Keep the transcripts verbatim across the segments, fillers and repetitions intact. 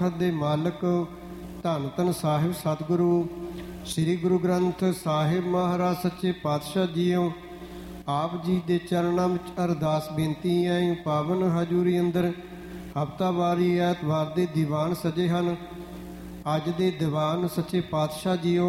ਬਖਤ ਦੇ ਮਾਲਕ ਧੰਨ ਧੰਨ ਸਾਹਿਬ ਸਤਿਗੁਰੂ ਸ੍ਰੀ ਗੁਰੂ ਗ੍ਰੰਥ ਸਾਹਿਬ ਮਹਾਰਾਜ ਸੱਚੇ ਪਾਤਸ਼ਾਹ ਜੀਓ, ਆਪ ਜੀ ਦੇ ਚਰਨਾਂ ਵਿੱਚ ਅਰਦਾਸ ਬੇਨਤੀ ਹੈ। ਪਾਵਨ ਹਜ਼ੂਰੀ ਅੰਦਰ ਹਫ਼ਤਾਵਾਰੀ ਐਤਵਾਰ ਦੇ ਦੀਵਾਨ ਸਜੇ ਹਨ। ਅੱਜ ਦੇ ਦੀਵਾਨ ਸੱਚੇ ਪਾਤਸ਼ਾਹ ਜੀਓ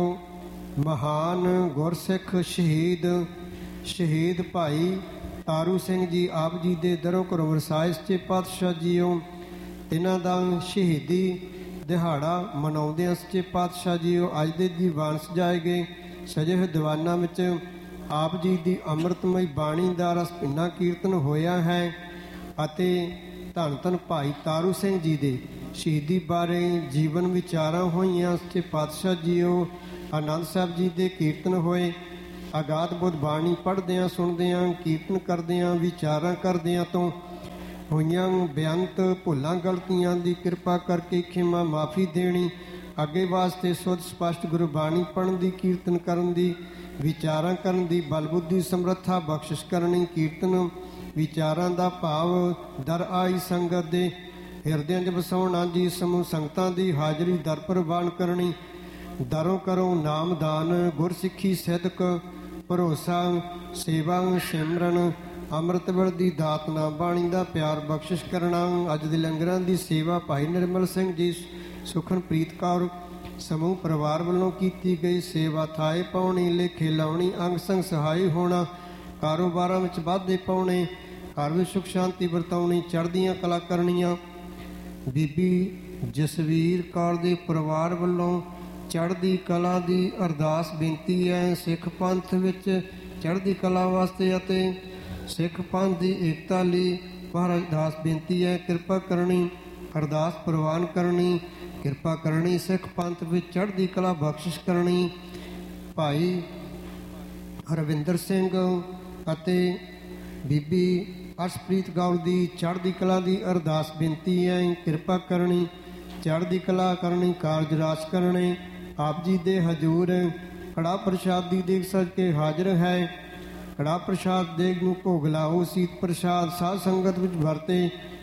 ਮਹਾਨ ਗੁਰਸਿੱਖ ਸ਼ਹੀਦ ਸ਼ਹੀਦ ਭਾਈ ਤਾਰੂ ਸਿੰਘ ਜੀ ਆਪ ਜੀ ਦੇ ਦਰੋਂ ਘਰੋਂ ਵਰਸਾਏ ਸੱਚੇ ਪਾਤਸ਼ਾਹ ਜੀਓ, ਇਹਨਾਂ ਦਾ ਸ਼ਹੀਦੀ ਦਿਹਾੜਾ ਮਨਾਉਂਦੇ ਸੱਚੇ ਪਾਤਸ਼ਾਹ ਜੀਓ ਅੱਜ ਦੇ ਦੀਵਾਨ ਸਜਾਏ ਗਏ। ਸਜੇ ਹੋਏ ਦੀਵਾਨਾਂ ਵਿੱਚ ਆਪ ਜੀ ਦੀ ਅੰਮ੍ਰਿਤਮਈ ਬਾਣੀ ਦਾ ਰਸ ਭਿੰਨਾ ਕੀਰਤਨ ਹੋਇਆ ਹੈ ਅਤੇ ਧੰਨ ਧੰਨ ਭਾਈ ਤਾਰੂ ਸਿੰਘ ਜੀ ਦੇ ਸ਼ਹੀਦੀ ਬਾਰੇ ਜੀਵਨ ਵਿਚਾਰਾਂ ਹੋਈਆਂ ਸੱਚੇ ਪਾਤਸ਼ਾਹ ਜੀਓ। ਆਨੰਦ ਸਾਹਿਬ ਜੀ ਦੇ ਕੀਰਤਨ ਹੋਏ। ਅਗਾਧ ਬੁੱਧ ਬਾਣੀ ਪੜ੍ਹਦਿਆਂ ਸੁਣਦਿਆਂ ਕੀਰਤਨ ਕਰਦਿਆਂ ਵਿਚਾਰਾਂ ਕਰਦਿਆਂ ਤੋਂ ਹੋਈਆਂ ਬੇਅੰਤ ਭੁੱਲਾਂ ਗਲਤੀਆਂ ਦੀ ਕਿਰਪਾ ਕਰਕੇ ਖਿਮਾ ਮਾਫੀ ਦੇਣੀ, ਅੱਗੇ ਵਾਸਤੇ ਸੁੱਧ ਸਪਸ਼ਟ ਗੁਰਬਾਣੀ ਪੜ੍ਹਨ ਦੀ, ਕੀਰਤਨ ਕਰਨ ਦੀ, ਵਿਚਾਰਾਂ ਕਰਨ ਦੀ ਬਲ ਬੁੱਧੀ ਸਮਰੱਥਾ ਬਖਸ਼ਿਸ਼ ਕਰਨੀ। ਕੀਰਤਨ ਵਿਚਾਰਾਂ ਦਾ ਭਾਵ ਦਰ ਆਈ ਸੰਗਤ ਦੇ ਹਿਰਦਿਆਂ 'ਚ ਵਸਾਉਣਾ ਜੀ। ਸਮੂਹ ਸੰਗਤਾਂ ਦੀ ਹਾਜ਼ਰੀ ਦਰ ਪ੍ਰਵਾਨ ਕਰਨੀ। ਦਰੋਂ ਕਰੋ ਨਾਮਦਾਨ, ਗੁਰਸਿੱਖੀ ਸਿਦਕ, ਭਰੋਸਾ, ਸੇਵਾ, ਸਿਮਰਨ, ਅੰਮ੍ਰਿਤ ਵੇਲੇ ਦੀ ਦਾਤ ਨਾ ਬਾਣੀ ਦਾ ਪਿਆਰ ਬਖਸ਼ਿਸ਼ ਕਰਨਾ। ਅੱਜ ਦੇ ਲੰਗਰਾਂ ਦੀ ਸੇਵਾ ਭਾਈ ਨਿਰਮਲ ਸਿੰਘ ਜੀ, ਸੁਖਨਪ੍ਰੀਤ ਕੌਰ ਸਮੂਹ ਪਰਿਵਾਰ ਵੱਲੋਂ ਕੀਤੀ ਗਈ ਸੇਵਾ। ਥਾਏ ਪਾਉਣੀ, ਲੇਖੇ ਲਾਉਣੀ, ਅੰਗ ਸੰਗ ਸਹਾਈ ਹੋਣਾ, ਕਾਰੋਬਾਰਾਂ ਵਿੱਚ ਵਾਧੇ ਪਾਉਣੇ, ਘਰ ਵਿੱਚ ਸੁਖ ਸ਼ਾਂਤੀ ਵਰਤਾਉਣੀ, ਚੜ੍ਹਦੀਆਂ ਕਲਾ ਕਰਨੀਆਂ। ਬੀਬੀ ਜਸਵੀਰ ਕੌਰ ਦੇ ਪਰਿਵਾਰ ਵੱਲੋਂ ਚੜ੍ਹਦੀ ਕਲਾ ਦੀ ਅਰਦਾਸ ਬੇਨਤੀ ਹੈ। ਸਿੱਖ ਪੰਥ ਵਿੱਚ ਚੜ੍ਹਦੀ ਕਲਾ ਵਾਸਤੇ ਅਤੇ ਸਿੱਖ ਪੰਥ ਦੀ ਏਕਤਾ ਲਈ ਮਹਾਰਾਜ ਅਰਦਾਸ ਬੇਨਤੀ ਹੈ। ਕਿਰਪਾ ਕਰਨੀ, ਅਰਦਾਸ ਪ੍ਰਵਾਨ ਕਰਨੀ, ਕਿਰਪਾ ਕਰਨੀ। ਸਿੱਖ ਪੰਥ ਵਿੱਚ ਚੜ੍ਹਦੀ ਕਲਾ ਬਖਸ਼ਿਸ਼ ਕਰਨੀ। ਭਾਈ ਹਰਵਿੰਦਰ ਸਿੰਘ ਅਤੇ ਬੀਬੀ ਅਰਸ਼ਪ੍ਰੀਤ ਕੌਰ ਦੀ ਚੜ੍ਹਦੀ ਕਲਾ ਦੀ ਅਰਦਾਸ ਬੇਨਤੀ ਹੈ। ਕਿਰਪਾ ਕਰਨੀ, ਚੜ੍ਹਦੀ ਕਲਾ ਕਰਨੀ, ਕਾਰਜ ਰਾਸ ਕਰਨੇ। ਆਪ ਜੀ ਦੇ ਹਜ਼ੂਰ ਕੜਾਹ ਪ੍ਰਸ਼ਾਦ ਦੀ ਦੇਗ ਸਜ ਕੇ ਹਾਜ਼ਰ ਹੈ। ਕੜਾਹ ਪ੍ਰਸ਼ਾਦ ਦੇਗ ਨੂੰ ਭੋਗ ਲਾਓ। ਸੀਤ ਪ੍ਰਸ਼ਾਦ ਸਾਧ ਸੰਗਤ ਵਿੱਚ ਵਰਤੇ